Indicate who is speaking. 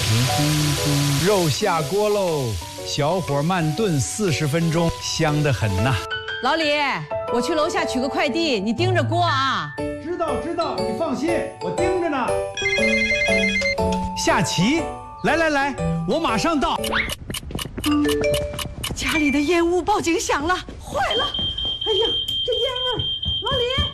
Speaker 1: 肉下锅喽，小火慢炖40分钟，香得很呐。
Speaker 2: 老李，我去楼下取个快递，你盯着锅啊。
Speaker 1: 知道，你放心，我盯着呢。下棋，来，我马上到。
Speaker 2: 家里的烟雾报警响了，坏了！哎呀，这烟味儿，老李。